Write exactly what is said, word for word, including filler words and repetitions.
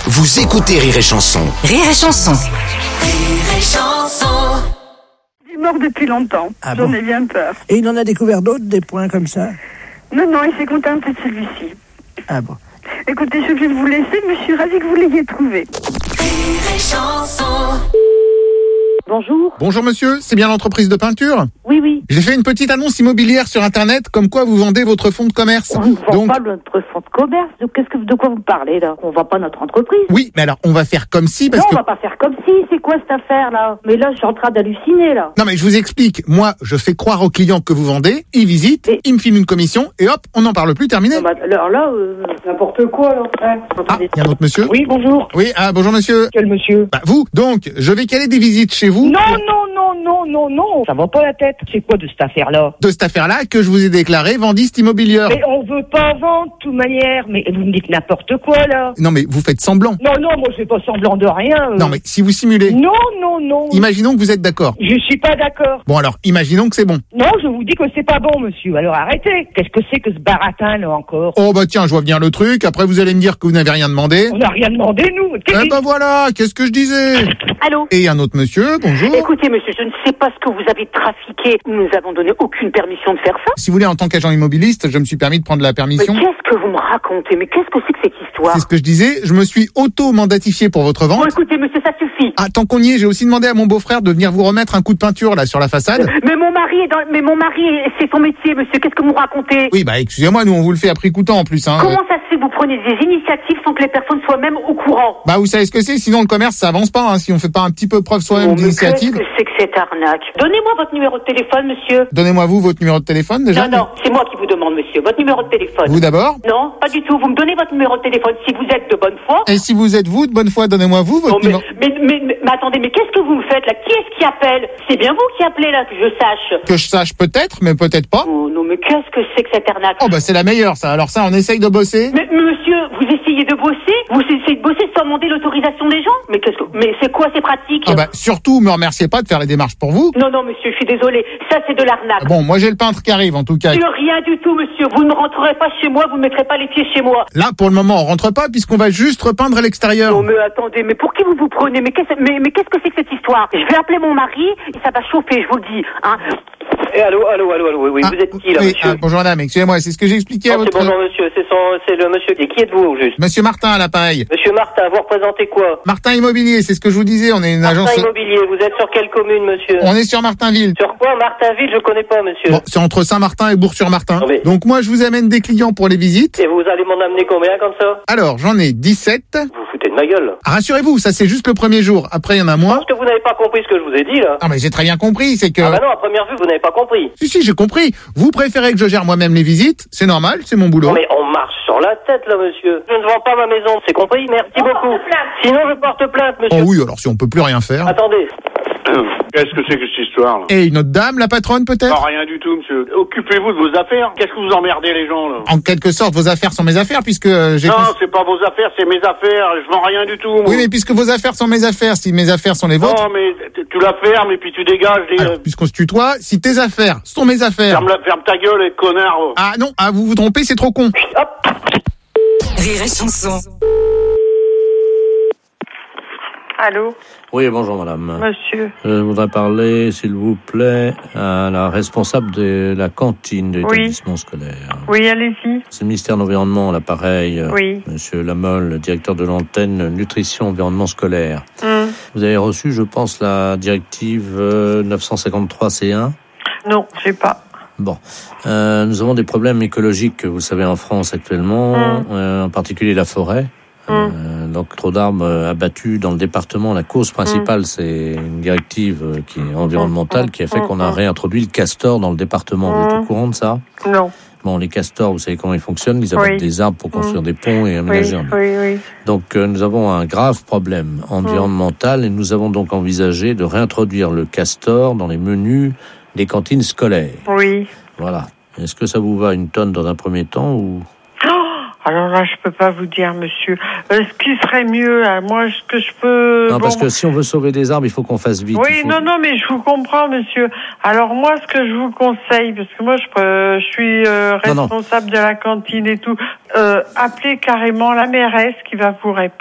Vous écoutez Rire et Chanson. Rire et Chanson. Rire et Chanson. Il est mort depuis longtemps. Ah J'en bon ai bien peur. Et il en a découvert d'autres, des points comme ça? Non, non, il s'est contenté de celui-ci. Ah bon. Écoutez, je vais vous laisser, mais je suis ravie que vous l'ayez trouvé. Rire et Chanson. Bonjour. Bonjour monsieur, c'est bien l'entreprise de peinture? Oui, oui. J'ai fait une petite annonce immobilière sur internet comme quoi vous vendez votre fonds de commerce. On ne vend Donc pas notre fonds de commerce. De, qu'est-ce que, de quoi vous parlez, là? On ne vend pas notre entreprise. oui, mais alors on va faire comme si parce non, que on va pas faire comme si. C'est quoi cette affaire, là? Mais là, je suis en train d'halluciner, là. non mais je vous explique. Moi, je fais croire aux clients que vous vendez, ils visitent, Et- ils me filent une commission et hop, on n'en parle plus, terminé. Non, bah, alors là, euh, n'importe quoi, là. Hein, Ah, attendez. il y a un autre monsieur? Oui, bonjour. Oui, ah bonjour monsieur. Quel monsieur? Bah vous, donc, je vais caler des visites chez vous. Non, non, non, non, non, non. Ça va pas la tête. C'est quoi de cette affaire-là? De cette affaire-là que je vous ai déclaré vendiste immobilière. Mais on veut pas vendre, de toute manière. Mais vous me dites n'importe quoi, là. Non mais vous faites semblant. Non, non, moi, je fais pas semblant de rien. euh. Non mais si vous simulez. Non, non, non. Imaginons que vous êtes d'accord. Je suis pas d'accord. Bon alors, imaginons que c'est bon. Non, je vous dis que c'est pas bon, monsieur. Alors arrêtez. Qu'est-ce que c'est que ce baratin, là, encore? Oh bah tiens, je vois bien le truc, après vous allez me dire que vous n'avez rien demandé. On n'a rien demandé, nous. Eh ben voilà, qu'est-ce que je disais? Allô? Et un autre monsieur, bonjour. Écoutez, monsieur, je ne sais pas ce que vous avez trafiqué. Nous avons donné aucune permission de faire ça. Si vous voulez, en tant qu'agent immobiliste, je me suis permis de prendre la Mais permission. qu'est-ce que vous me racontez? Mais qu'est-ce que c'est que cette histoire? C'est ce que je disais, je me suis auto-mandatifié pour votre Bon, vente. écoutez, monsieur, ça suffit. Ah, tant qu'on y est, j'ai aussi demandé à mon beau-frère de venir vous remettre un coup de peinture là sur la façade. Mais mon mari est dans... Mais mon mari, c'est son métier, monsieur. Qu'est-ce que vous racontez? Oui, bah excusez-moi, nous on vous le fait à prix coûtant en plus. Hein. Comment ça se fait que vous prenez des initiatives sans que les personnes soient même au courant? Bah vous savez ce que c'est, sinon le commerce ça avance pas, hein, si on fait pas un petit peu preuve soi-même Bon, mais d'initiative. qu'est-ce que c'est que cette arnaque? Donnez-moi votre numéro de téléphone, monsieur. Donnez-moi vous votre numéro de téléphone déjà. Non, non, c'est moi qui vous demande, monsieur. Votre numéro de téléphone. Vous d'abord. Non, pas du tout. Vous me donnez votre numéro de téléphone si vous êtes de bonne foi. Et si vous êtes vous de bonne foi, donnez-moi vous votre Bon, mais, numéro. mais, mais, mais, mais attendez, mais qu'est-ce que vous me faites là? Qui est-ce qui appelle? C'est bien vous qui appelez là, que je sache. Que je sache peut-être, mais peut-être pas. Oh non, mais qu'est-ce que c'est que cette arnaque? Oh bah c'est la meilleure ça. Alors ça, on essaye de bosser. Mais monsieur, vous essayez de bosser? Vous essayez de bosser sans demander l'autorisation des gens? Mais qu'est-ce que, mais c'est quoi ces pratiques? Ah bah surtout, me remerciez pas de faire les démarches pour vous. Non, non, monsieur, je suis désolée. Ça, c'est de l'arnaque. Bon, moi j'ai le peintre qui arrive en tout cas. De rien du tout, monsieur. Vous ne rentrerez pas chez moi, vous ne mettrez pas les pieds chez moi. Là, pour le moment, on rentre pas puisqu'on va juste repeindre à l'extérieur. Non, mais attendez, mais pour qui vous vous prenez? Mais qu'est-ce, mais, mais qu'est-ce que c'est que cette histoire? Je vais appeler mon mari et ça va chauffer, je vous le dis, hein. Eh, allô, allô, allô, allô, oui, oui, Ah, vous êtes qui, là, oui, monsieur? ah, bonjour madame, excusez-moi, c'est ce que j'ai expliqué à Non, c'est votre... bonjour, monsieur, c'est son, c'est le monsieur. Et qui êtes-vous, au juste? Monsieur Martin à l'appareil. Monsieur Martin, vous représentez quoi? Martin Immobilier, c'est ce que je vous disais, on est une Martin agence... Immobilier, vous êtes sur quelle commune, monsieur? On est sur Martinville. Sur quoi? Martinville, je connais pas, monsieur. Bon, c'est entre Saint-Martin et Bourg-sur-Martin. Non, mais- Donc moi, je vous amène des clients pour les visites. Et vous allez m'en amener combien, comme ça? Alors, j'en ai dix-sept. Vous vous foutez de ma gueule, là. Ah, rassurez-vous, ça c'est juste le premier jour. Après, il y en a moins. Parce que vous n'avez pas compris ce que je vous ai dit, là. Ah, mais j'ai très bien compris, c'est que... Ah bah non, à première vue, vous n'avez pas compris. Si, si, j'ai compris. Vous préférez que je gère moi-même les visites. C'est normal, c'est mon boulot. Non, mais on marche sur la tête, là, monsieur. Je ne vends pas ma maison, c'est compris? Merci beaucoup. Sinon, je porte plainte, Oh monsieur. oui, alors si on peut plus rien faire. Attendez. Qu'est-ce que c'est que cette histoire là? Et une autre dame, la patronne peut-être? Ah, rien du tout, monsieur. Occupez-vous de vos affaires. Qu'est-ce que vous emmerdez les gens là? En quelque sorte, vos affaires sont mes affaires puisque euh, j'ai... Non, cons- c'est pas vos affaires, c'est mes affaires. Je vends rien du tout, moi. Oui, mais puisque vos affaires sont mes affaires, si mes affaires sont les vôtres... Non, mais t- tu la fermes et puis tu dégages. Les... Alors, puisqu'on se tutoie, si tes affaires sont mes affaires... Ferme, la... ferme ta gueule, les connards. Ah non, ah vous vous trompez, c'est trop con. Rire et Chanson. Allô? Oui, bonjour madame. Monsieur. Je voudrais parler, s'il vous plaît, à la responsable de la cantine de Oui. l'établissement scolaire. Oui, allez-y. C'est le ministère de l'Environnement, l'appareil. Oui. Monsieur Lamolle, le directeur de l'antenne Nutrition Environnement Scolaire. Hum. Vous avez reçu, je pense, la directive euh, neuf cent cinquante-trois C un. Non, j'ai pas. Bon, euh, nous avons des problèmes écologiques, vous le savez, en France actuellement, Mm. euh, en particulier la forêt. Mm. Euh, donc trop d'arbres euh, abattus dans le département. La cause principale, c'est une directive euh, qui est environnementale, qui a fait qu'on a réintroduit le castor dans le département. Vous êtes au courant de ça? Non. Bon, les castors, vous savez comment ils fonctionnent. Ils abattent Oui. des arbres pour construire Mm. des ponts et Oui, aménager un oui, oui. Donc, euh, nous avons un grave problème environnemental et nous avons donc envisagé de réintroduire le castor dans les menus des cantines scolaires. Oui. Voilà. Est-ce que ça vous va une tonne dans un premier temps ou... Alors là, je peux pas vous dire, monsieur. Euh, ce qui serait mieux, euh, moi, ce que je peux... Non, bon, parce que si on veut sauver des arbres, il faut qu'on fasse vite. Oui, il faut- non, non, mais je vous comprends, monsieur. Alors moi, ce que je vous conseille, parce que moi, je, peux- je suis euh, Non, non. responsable de la cantine et tout, euh, appelez carrément la mairesse qui va vous répondre.